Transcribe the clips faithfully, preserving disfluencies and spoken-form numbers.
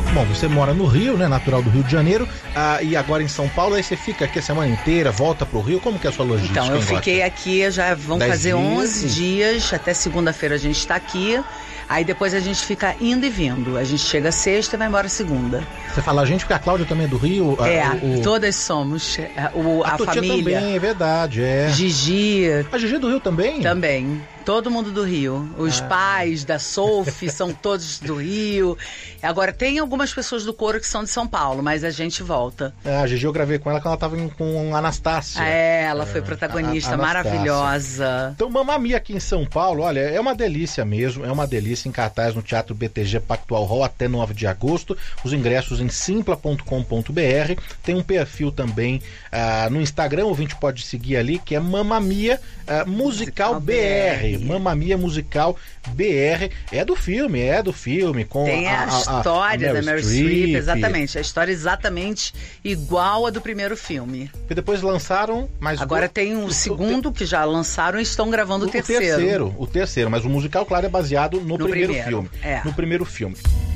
Bom, você mora no Rio, né, natural do Rio de Janeiro, ah, e agora em São Paulo, aí você fica aqui a semana inteira, volta pro Rio, como que é a sua logística? Então, eu fiquei aqui, já vão fazer onze dias, até segunda-feira a gente está aqui, aí depois a gente fica indo e vindo, a gente chega sexta e vai embora segunda. Você fala a gente, porque a Cláudia também é do Rio? É, a, o... todas somos, o, a, a família. também, é verdade, é. Gigi. A Gigi é do Rio também? Também. Todo mundo do Rio. Os ah. pais da Sophie são todos do Rio. Agora, tem algumas pessoas do coro que são de São Paulo, mas a gente volta. É, a Gigi eu gravei com ela quando ela estava com a Anastácia. É, ela foi protagonista, a, a maravilhosa. Então, Mamma Mia aqui em São Paulo, olha, é uma delícia mesmo. É uma delícia em cartaz no Teatro B T G Pactual Hall até nove de agosto. Os ingressos em simpla ponto com ponto b r. Tem um perfil também uh, no Instagram, o ouvinte pode seguir ali, que é Mamma Mia uh, Musical, Musical B R. Mamma Mia Musical B R. É do filme, é do filme. Com Tem a, a, a história a da Meryl Streep, exatamente. A história exatamente igual a do primeiro filme. E depois lançaram mais Agora do... tem um o, segundo o te... que já lançaram e estão gravando o, o terceiro. O terceiro, o terceiro. Mas o musical, claro, é baseado no, no primeiro, primeiro filme. É. No primeiro filme.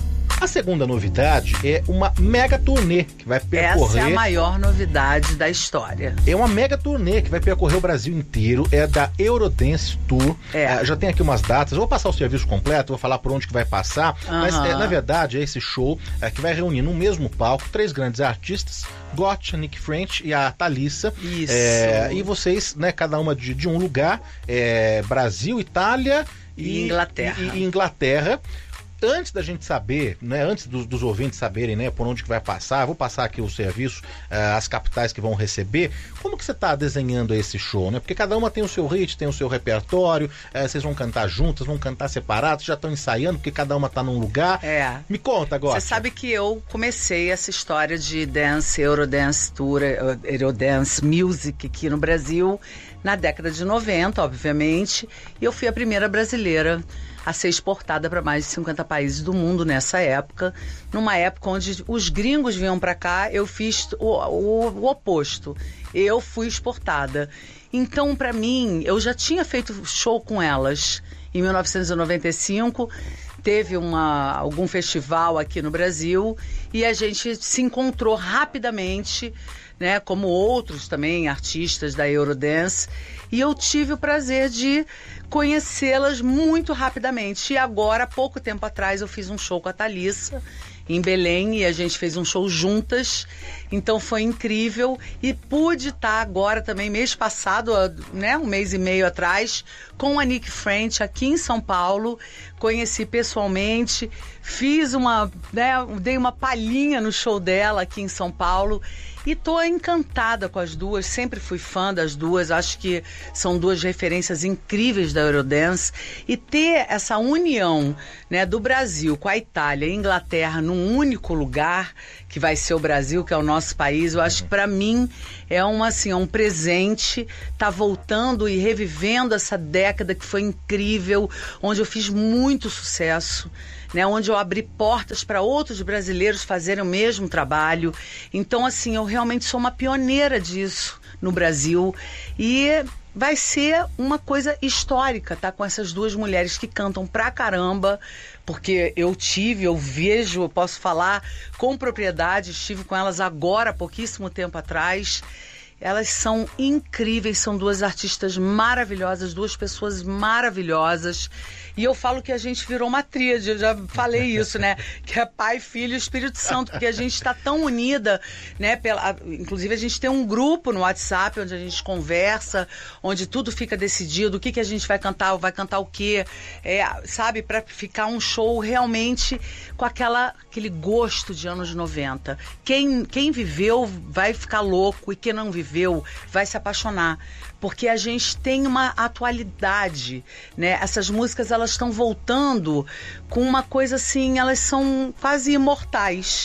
A segunda novidade é uma mega turnê que vai percorrer... Essa é a maior novidade da história. É uma mega turnê que vai percorrer o Brasil inteiro, é da Eurodance Tour. É. Uh, já tem aqui umas datas, eu vou passar o serviço completo, vou falar por onde que vai passar, uhum. mas é, na verdade é esse show uh, que vai reunir no mesmo palco três grandes artistas, Gotcha, Nick French e a Thalissa. Isso. É, e vocês, né, cada uma de, de um lugar, é, Brasil, Itália e, e Inglaterra. E, e Inglaterra. Antes da gente saber, né, antes dos, dos ouvintes saberem, né, por onde que vai passar, vou passar aqui o serviço, uh, as capitais que vão receber, como que você está desenhando esse show, né? Porque cada uma tem o seu hit, tem o seu repertório, uh, vocês vão cantar juntas, vão cantar separados, já estão ensaiando, porque cada uma está num lugar. É. Me conta agora. Você sabe que eu comecei essa história de dance, Eurodance Tour, Eurodance Music aqui no Brasil, na década de noventa, obviamente, e eu fui a primeira brasileira a ser exportada para mais de cinquenta países do mundo nessa época, numa época onde os gringos vinham para cá, eu fiz o, o, o oposto, eu fui exportada. Então, para mim, eu já tinha feito show com elas em mil novecentos e noventa e cinco, teve uma, algum festival aqui no Brasil e a gente se encontrou rapidamente, né, como outros também artistas da Eurodance, e eu tive o prazer de conhecê-las muito rapidamente. E agora, há pouco tempo atrás, eu fiz um show com a Thalissa em Belém e a gente fez um show juntas, então foi incrível. E pude estar agora também, mês passado, né, um mês e meio atrás, com a Nick French aqui em São Paulo, conheci pessoalmente, fiz uma, né, dei uma palhinha no show dela aqui em São Paulo e tô encantada com as duas, sempre fui fã das duas, acho que são duas referências incríveis da Eurodance, e ter essa união, né, do Brasil com a Itália e Inglaterra num único lugar, que vai ser o Brasil, que é o nosso país, eu acho que para mim é uma, assim, é um presente, tá voltando e revivendo essa década que foi incrível, onde eu fiz muito sucesso, né, onde eu abri portas para outros brasileiros fazerem o mesmo trabalho. Então, assim, eu realmente sou uma pioneira disso no Brasil e vai ser uma coisa histórica, tá? Com essas duas mulheres que cantam pra caramba, porque eu tive, eu vejo, eu posso falar com propriedade, estive com elas agora, há pouquíssimo tempo atrás. Elas são incríveis, são duas artistas maravilhosas, duas pessoas maravilhosas. E eu falo que a gente virou uma tríade, eu já falei isso, né? Que é Pai, Filho e Espírito Santo, porque a gente está tão unida, né? Pela, inclusive a gente tem um grupo no WhatsApp onde a gente conversa, onde tudo fica decidido, o que, que a gente vai cantar, vai cantar o quê, é, sabe? Para ficar um show realmente com aquela, aquele gosto de anos noventa. Quem, quem viveu vai ficar louco e quem não viveu vai se apaixonar. Porque a gente tem uma atualidade, né? Essas músicas, elas estão voltando com uma coisa assim, elas são quase imortais,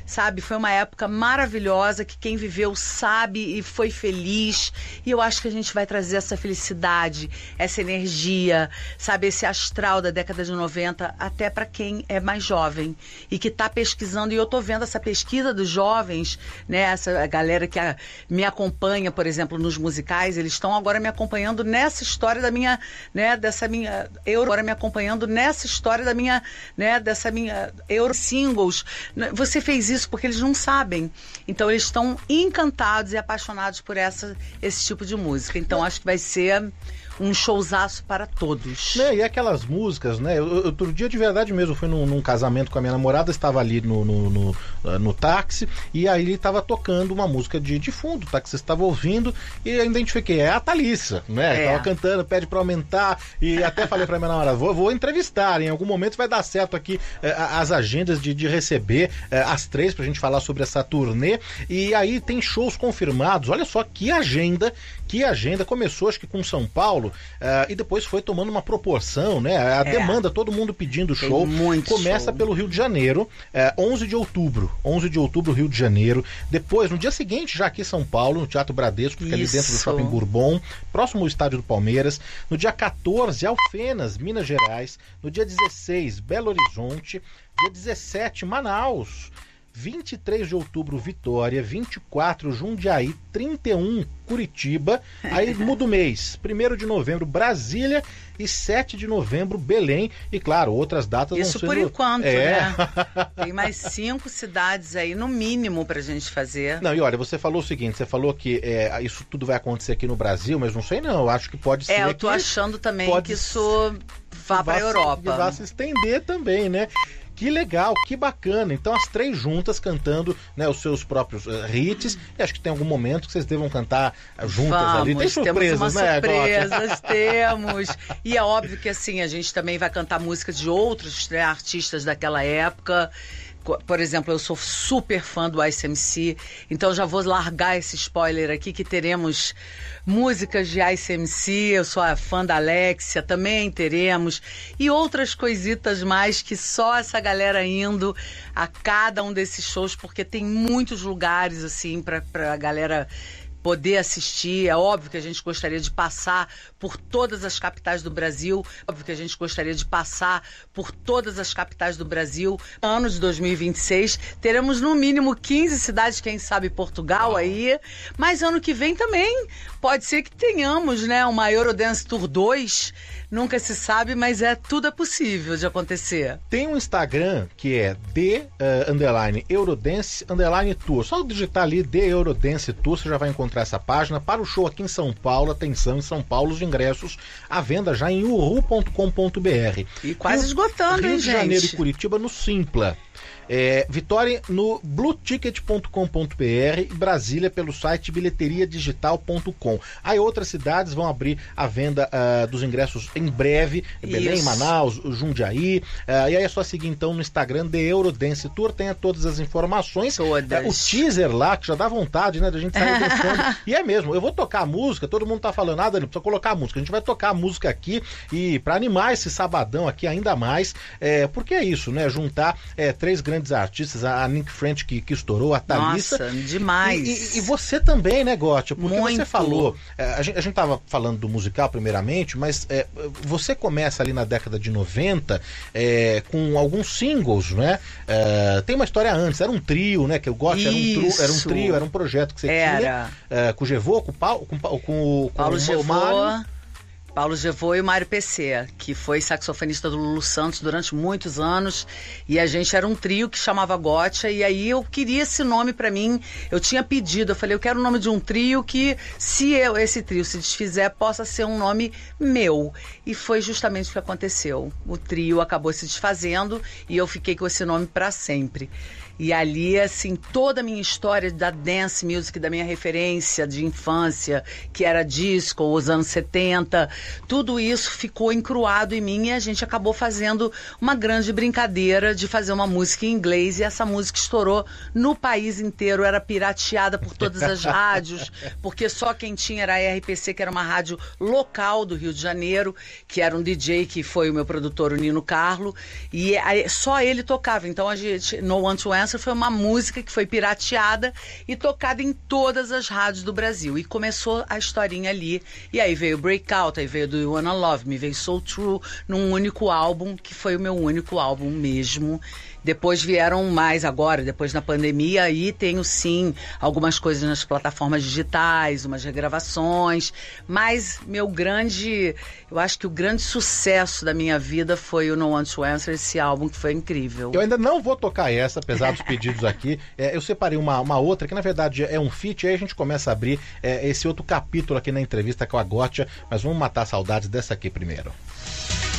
sabe? Foi uma época maravilhosa que quem viveu sabe e foi feliz. E eu acho que a gente vai trazer essa felicidade, essa energia, sabe? Esse astral da década de noventa até para quem é mais jovem e que está pesquisando. E eu tô vendo essa pesquisa dos jovens, né? Essa galera que a, me acompanha, por exemplo, nos musicais, eles estão agora me acompanhando nessa história da minha, né? Dessa minha euro, agora me acompanhando nessa história da minha, né? Dessa minha euro singles. Você fez isso porque eles não sabem. Então eles estão encantados e apaixonados por essa, esse tipo de música. Então acho que vai ser um showzaço para todos. Né, e aquelas músicas, né? Eu, outro dia, de verdade mesmo, eu fui num, num casamento com a minha namorada, estava ali no, no, no, uh, no táxi, e aí ele estava tocando uma música de, de fundo, o taxista estava ouvindo, e eu identifiquei, é a Thalissa, né? É. Tava cantando, pede para aumentar, e até falei para minha namorada, vou, vou entrevistar, em algum momento vai dar certo aqui uh, as agendas de, de receber uh, as três pra gente falar sobre essa turnê, e aí tem shows confirmados, olha só que agenda, que agenda, começou acho que com São Paulo, Uh, e depois foi tomando uma proporção, né? A é. demanda, todo mundo pedindo Tem show. muito Começa show. pelo Rio de Janeiro, uh, onze de outubro. onze de outubro, Rio de Janeiro. Depois, no dia seguinte, já aqui em São Paulo, no Teatro Bradesco, fica ali dentro do Shopping Bourbon, próximo ao estádio do Palmeiras. No dia quatorze, Alfenas, Minas Gerais. No dia dezesseis, Belo Horizonte. Dia dezessete, Manaus. vinte e três de outubro, Vitória. vinte e quatro, Jundiaí. trinta e um, Curitiba. Aí muda o mês. primeiro de novembro, Brasília. E sete de novembro, Belém. E claro, outras datas Isso vão ser... por enquanto, é. né? Tem mais cinco cidades aí, no mínimo, pra gente fazer. Não, e olha, você falou o seguinte, você falou que é, isso tudo vai acontecer aqui no Brasil, mas não sei não, eu acho que pode ser... É, eu tô que achando também pode que isso vá pra Europa. Que vai se estender também, né? Que legal, que bacana. Então as três juntas cantando, né, os seus próprios uh, hits. E acho que tem algum momento que vocês devam cantar uh, juntas. Vamos, ali. Tem surpresas, temos né? Surpresas, temos. E é óbvio que assim, a gente também vai cantar música de outros, né, artistas daquela época. Por exemplo, eu sou super fã do Ice M C, então já vou largar esse spoiler aqui que teremos músicas de Ice M C, eu sou a fã da Alexia, também teremos, e outras coisitas mais que só essa galera indo a cada um desses shows, porque tem muitos lugares assim pra, pra galera poder assistir. É óbvio que a gente gostaria de passar por todas as capitais do Brasil. É óbvio que a gente gostaria de passar por todas as capitais do Brasil. Ano de dois mil e vinte e seis, teremos no mínimo quinze cidades, quem sabe Portugal aí. Mas ano que vem também pode ser que tenhamos, né, uma Eurodance Tour dois. Nunca se sabe, mas é tudo é possível de acontecer. Tem um Instagram que é D uh, underline Eurodance underline Tour. Só digitar ali D Eurodance Tour, você já vai encontrar essa página. Para o show aqui em São Paulo, atenção, em São Paulo, os ingressos à venda já em uhu ponto com ponto br. E quase Rio, esgotando, Rio hein, de gente? Janeiro e Curitiba no Simpla. É, Vitória no blue ticket ponto com ponto br e Brasília pelo site bilheteria digital ponto com. Aí outras cidades vão abrir a venda uh, dos ingressos em breve, Belém, Isso. Manaus, Jundiaí, uh, e aí é só seguir então no Instagram de Eurodance Tour, tenha todas as informações. Todas. Uh, o teaser lá, que já dá vontade, né, da gente sair dançando. E é mesmo, eu vou tocar a música, todo mundo tá falando, ah, Dani, precisa colocar a música, a gente vai tocar a música aqui e para animar esse sabadão aqui ainda mais, é, porque é isso, né, juntar é, três grandes artistas, a Nick French que, que estourou, a Thalissa. Nossa, demais. E, e, e você também, né, Gótia? Porque Muito. você falou, é, a, gente, a gente tava falando do musical primeiramente, mas é, você começa ali na década de noventa é, com alguns singles, né? É, tem uma história antes, era um trio, né? Que o Gótia era um, tru, era um trio, era um projeto que você era. tinha é, com o Gevô, com o Paulo, com, com, com, Paulo com Gevô, o Mário. Paulo Gevô e o Mário P C, que foi saxofonista do Lulu Santos durante muitos anos, e a gente era um trio que chamava Gótia, e aí eu queria esse nome pra mim, eu tinha pedido, eu falei, eu quero o nome de um trio que, se eu, esse trio se desfizer, possa ser um nome meu, e foi justamente o que aconteceu. O trio acabou se desfazendo, e eu fiquei com esse nome pra sempre. E ali, assim, toda a minha história da dance music, da minha referência de infância, que era disco, os anos setenta, tudo isso ficou encruado em mim e a gente acabou fazendo uma grande brincadeira de fazer uma música em inglês, e essa música estourou no país inteiro, era pirateada por todas as rádios, porque só quem tinha era a R P C, que era uma rádio local do Rio de Janeiro, que era um D J que foi o meu produtor, o Nino Carlo, e aí, só ele tocava. Então a gente, No One to Answer foi uma música que foi pirateada e tocada em todas as rádios do Brasil, e começou a historinha ali, e aí veio Breakout, aí veio Do You Wanna Love Me, veio So True, num único álbum, que foi o meu único álbum mesmo. Depois vieram mais agora, depois na pandemia, aí tenho sim algumas coisas nas plataformas digitais, umas regravações, mas meu grande, eu acho que o grande sucesso da minha vida foi o No One to Answer, esse álbum que foi incrível. Eu ainda não vou tocar essa, apesar dos pedidos aqui. É, eu separei uma, uma outra, que na verdade é um feat, aí a gente começa a abrir é, esse outro capítulo aqui na entrevista com a Gotcha, mas vamos matar saudades dessa aqui primeiro.